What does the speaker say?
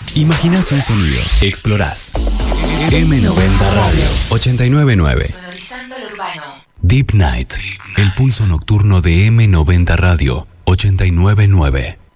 Imaginás un sonido, explorás. M90 Radio 899. Sonorizando el urbano. Deep Night, el pulso nocturno de M90 Radio 899.